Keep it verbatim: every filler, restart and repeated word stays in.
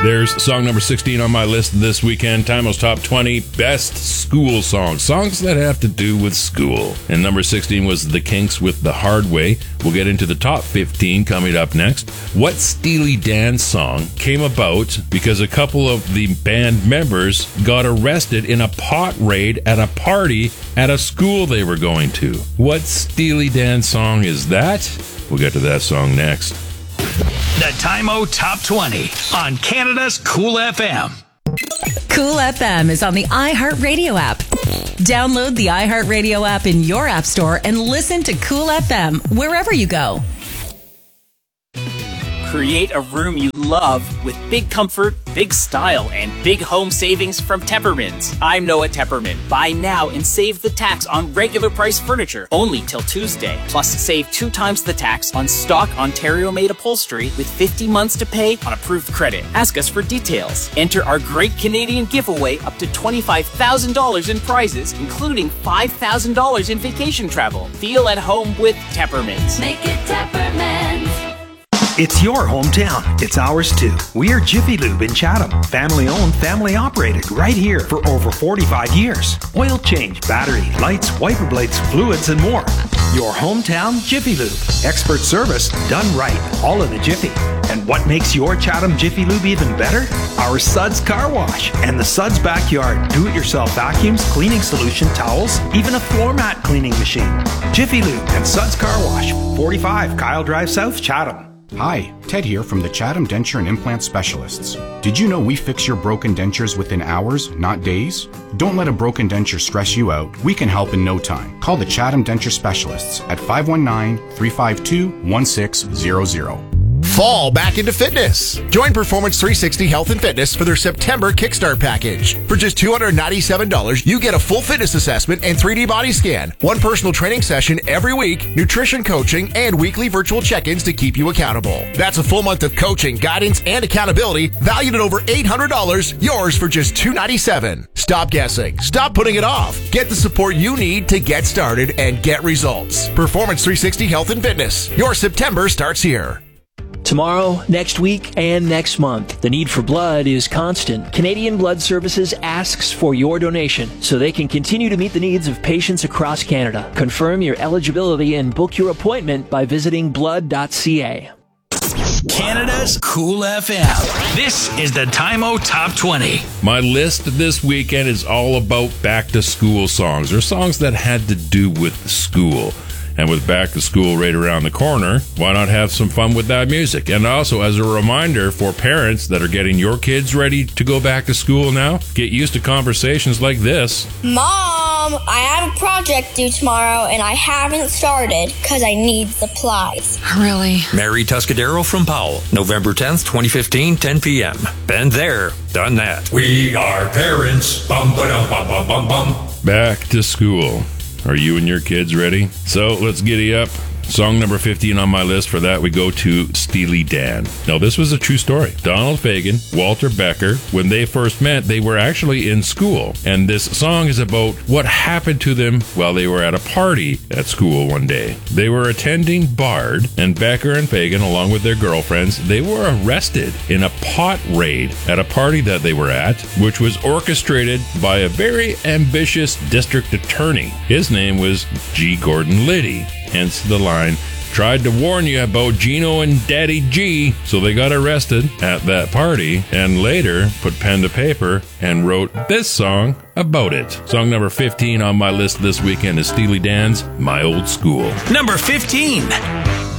There's song number sixteen on my list this weekend. Time's Top twenty Best School Songs. Songs that have to do with school. And number sixteen was The Kinks with The Hard Way. We'll get into the top fifteen coming up next. What Steely Dan song came about because a couple of the band members got arrested in a pot raid at a party at a school they were going to? What Steely Dan song is that? We'll get to that song next. The Time-O Top twenty on Canada's Cool F M. Cool F M is on the iHeartRadio app. Download the iHeartRadio app in your app store and listen to Cool F M wherever you go. Create a room you love with big comfort, big style, and big home savings from Teppermans. I'm Noah Tepperman. Buy now and save the tax on regular price furniture only till Tuesday. Plus, save two times the tax on stock Ontario-made upholstery with fifty months to pay on approved credit. Ask us for details. Enter our great Canadian giveaway up to twenty-five thousand dollars in prizes, including five thousand dollars in vacation travel. Feel at home with Teppermans. Make it Teppermans. It's your hometown. It's ours too. We are Jiffy Lube in Chatham. Family owned, family operated, right here for over forty-five years. Oil change, battery, lights, wiper blades, fluids, and more. Your hometown Jiffy Lube. Expert service done right. All in the Jiffy. And what makes your Chatham Jiffy Lube even better? Our Suds Car Wash and the Suds Backyard do-it-yourself vacuums, cleaning solution, towels, even a floor mat cleaning machine. Jiffy Lube and Suds Car Wash, forty-five Kyle Drive South, Chatham. Hi, Ted here from the Chatham Denture and Implant Specialists. Did you know we fix your broken dentures within hours, not days? Don't let a broken denture stress you out. We can help in no time. Call the Chatham Denture Specialists at five one nine, three five two, one six zero zero. Fall back into fitness. Join Performance three sixty Health and Fitness for their September Kickstart package. For just two hundred ninety-seven dollars, you get a full fitness assessment and three D body scan, one personal training session every week, nutrition coaching, and weekly virtual check-ins to keep you accountable. That's a full month of coaching, guidance, and accountability valued at over eight hundred dollars, yours for just two hundred ninety-seven dollars. Stop guessing. Stop putting it off. Get the support you need to get started and get results. Performance three sixty Health and Fitness. Your September starts here. Tomorrow, next week, and next month, the need for blood is constant. Canadian Blood Services asks for your donation so they can continue to meet the needs of patients across Canada. Confirm your eligibility and book your appointment by visiting blood dot c a. Canada's Cool F M. This is the Time-O Top twenty. My list this weekend is all about back-to-school songs, or songs that had to do with school. And with back to school right around the corner, why not have some fun with that music? And also, as a reminder for parents that are getting your kids ready to go back to school now, get used to conversations like this. Mom, I have a project due tomorrow and I haven't started because I need supplies. Really? Mary Tuscadero from Powell, November tenth, twenty fifteen, ten p.m. Been there, done that. We are parents. Bum, ba-dum, bum, bum, bum, bum. Back to school. Are you and your kids ready? So let's giddy up. Song number fifteen on my list. For that, we go to Steely Dan. Now, this was a true story. Donald Fagen, Walter Becker, when they first met, they were actually in school. And this song is about what happened to them while they were at a party at school one day. They were attending Bard, and Becker and Fagen, along with their girlfriends, they were arrested in a pot raid at a party that they were at, which was orchestrated by a very ambitious district attorney. His name was G. Gordon Liddy. Hence the line, tried to warn you about Gino and Daddy G. So they got arrested at that party and later put pen to paper and wrote this song about it. Song number fifteen on my list this weekend is Steely Dan's My Old School. Number fifteen.